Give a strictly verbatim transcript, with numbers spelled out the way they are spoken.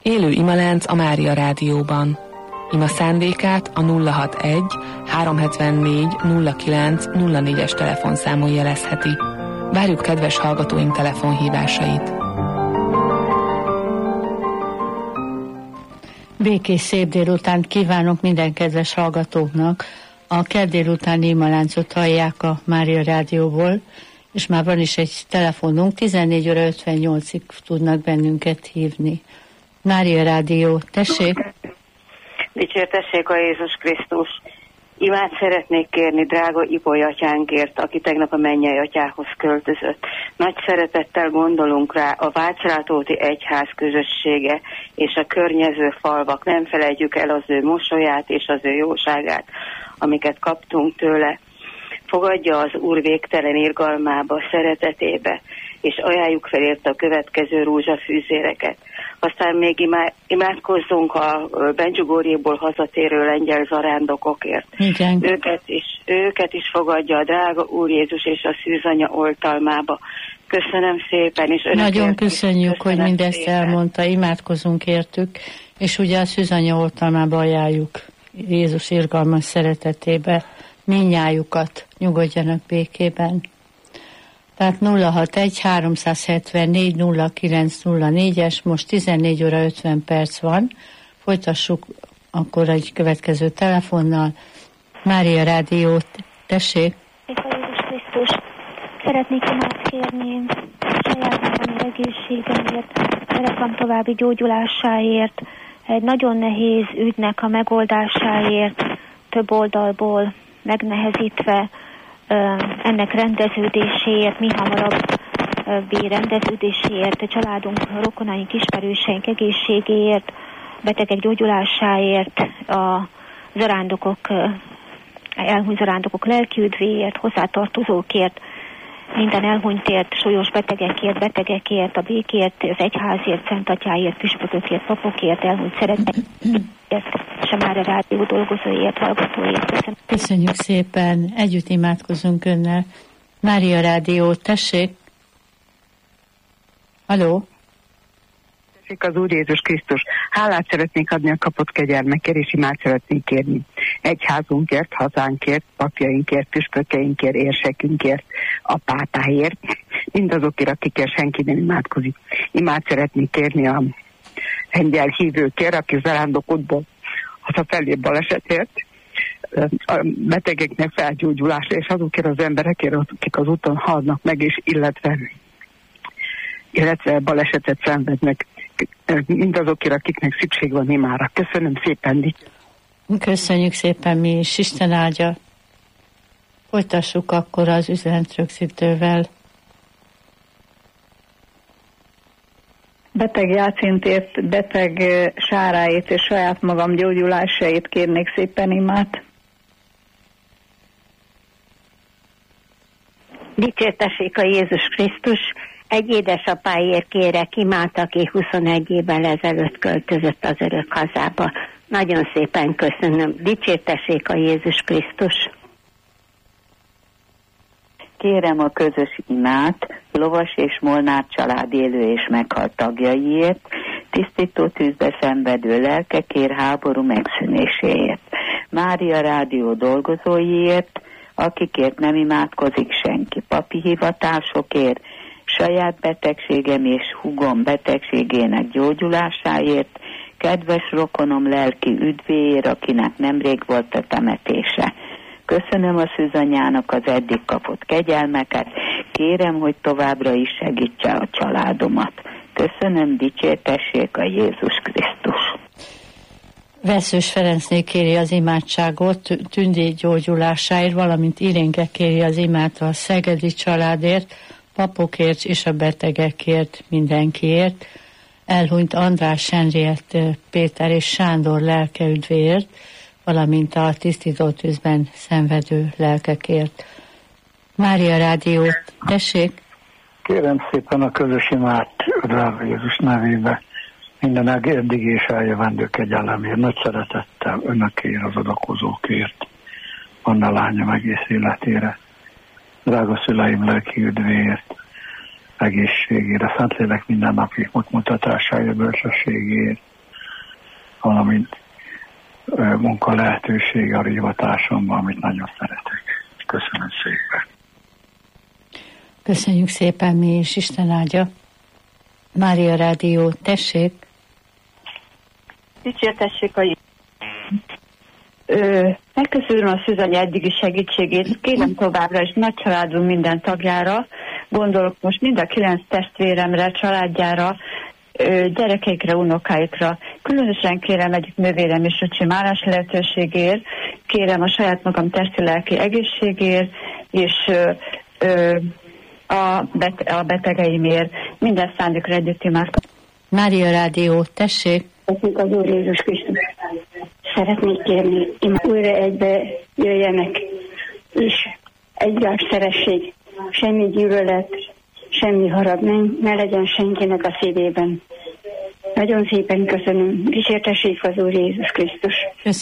Élő imalánc a Mária Rádióban. Ima szándékát a nulla hatvanegy háromszázhetvennégy nulla kilenc nulla négyes telefonszámon jelezheti. Várjuk kedves hallgatóink telefonhívásait. Békés szép délutánt kívánok minden kedves hallgatóknak. A kedd délutáni imaláncot hallják a Mária Rádióból, és már van is egy telefonunk, tizennégy óra ötvennyolcig tudnak bennünket hívni. Mária Rádió, tessék! Dicsértessék a Jézus Krisztus! Imát szeretnék kérni drága Ipoly atyánkért, aki tegnap a mennyei atyához költözött. Nagy szeretettel gondolunk rá, a Vácrátóti Egyház közössége és a környező falvak. Nem felejtjük el az ő mosolyát és az ő jóságát, amiket kaptunk tőle. Fogadja az Úr végtelen irgalmába, szeretetébe, és ajánljuk fel érte a következő rózsafűzéreket. Aztán még imá, imádkozzunk a Bencsugorjéból hazatérő lengyel zarándokokért. Igen. Őket is, őket is fogadja a drága Úr Jézus és a szűzanya oltalmába. Köszönöm szépen. És nagyon köszönjük, köszönöm, hogy mindezt szépen elmondta, imádkozunk értük, és ugye a szűzanya oltalmába ajánljuk Jézus irgalmas szeretetébe mindnyájukat, nyugodjanak békében. Tehát nulla hatvanegy háromszázhetvennégy nulla kilenc nulla négyes, most tizennégy óra ötven perc van. Folytassuk akkor egy következő telefonnal. Mária Rádiót, tessék! Jézus Krisztus, szeretnék imát kérni saját magam egészségemért, szeretem további gyógyulásáért, egy nagyon nehéz ügynek a megoldásáért, több oldalból megnehezítve, ennek rendeződéséért, mi hamarabbi rendeződéséért, a családunk, a rokonaink, ismerőseink egészségéért, betegek gyógyulásáért, a zarándokok, elhunyt zarándokok lelkiüdvéért, hozzátartozókért, minden elhunytért, súlyos betegekért, betegekért, a békért, az egyházért, szentatyáért, püspökökért, papokért, elhunyt szeretekért, és a Mária Rádió dolgozóért, hallgatóért. Köszönöm. Köszönjük szépen, együtt imádkozunk önnel. Mária Rádió, tessék! Halló! Tessék az Úr Jézus Krisztus! Hálát szeretnék adni a kapott kegyelmekért, és imát szeretnék kérni. Egyházunkért, hazánkért, papjainkért, püspökeinkért, érsekünkért, a pápáért, mindazokért, akikért senki nem imádkozik. Imát szeretnék kérni a lengyel hívőkért, aki zarándokodból hazafelé balesetért, a betegeknek felgyógyulásra, és azokért az emberekért, akik az úton halnak meg, és illetve, illetve balesetet szenvednek, mindazokért, akiknek szükség van imára. Köszönöm szépen, Köszönjük szépen mi is, Isten áldja. Folytassuk akkor az üzenetrögzítővel. Beteg Jácintért, beteg Sáráét és saját magam gyógyulásait kérnék szépen imát. Dicsértessék a Jézus Krisztus! Egy édesapáért kérek imát, aki huszonegy évvel ezelőtt költözött az örök hazába. Nagyon szépen köszönöm. Dicsértessék a Jézus Krisztus! Kérem a közös imát Lovas és Molnár család élő és meghalt tagjaiért, tisztító tűzbe szenvedő lelkekért, háború megszűnéséért, Mária Rádió dolgozóiért, akikért nem imádkozik senki, papi hivatásokért, saját betegségem és húgom betegségének gyógyulásáért, kedves rokonom lelki üdvéért, akinek nemrég volt a temetése. Köszönöm a szűzanyának az eddig kapott kegyelmeket, kérem, hogy továbbra is segítse a családomat. Köszönöm, dicsértessék a Jézus Krisztus. Vesszős Ferencné kéri az imádságot Tündi gyógyulásáért, valamint Irénke kéri az imát a szegedi családért, papokért és a betegekért, mindenkiért, elhunyt András, Henriett, Péter és Sándor lelkeüdvéért, valamint a tisztítótűzben szenvedő lelkekért. Mária Rádió, tessék! Kérem szépen a közös imát, drága Jézus nevébe, minden eddig és eljövendő kegyelemért, nagy szeretettel önökért, az adakozókért, Anna lányom egész életére, drága szüleim lelki üdvéért, egészségére, Szentlélek mindennapi mutatásáért, bölcsességért, valamint munka lehetősége a hivatásomban, amit nagyon szeretek. Köszönöm szépen. Köszönjük szépen mi is, Isten áldja. Mária Rádió, tessék. Dicsértessék a Ö, megköszönöm a szűzanya eddigi segítségét, kérem továbbra is nagy családunk minden tagjára, gondolok most mind a kilenc testvéremre, családjára, ö, gyerekeikre, unokáikra. Különösen kérem egyik nővérem és öcsém állás lehetőségért, kérem a saját magam testi-lelki egészségért, és ö, ö, a, bet- a betegeimért. Minden szándékra együtt imádkozom. Mária Rádió, tessék. Köszönjük az Úr Jézus Krisztus. Szeretnék kérni, imád újra egybe jöjjenek, és egymást szeressék. Semmi gyűlölet, semmi harag, ne, ne legyen senkinek a szívében. Nagyon szépen köszönöm. Dicsértessék az Úr Jézus Krisztus.